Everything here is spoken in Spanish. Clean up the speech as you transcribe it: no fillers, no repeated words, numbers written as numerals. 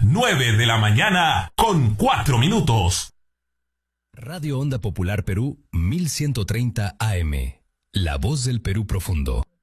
9 de la mañana con 4 minutos. Radio Onda Popular Perú 1130 AM. La voz del Perú profundo.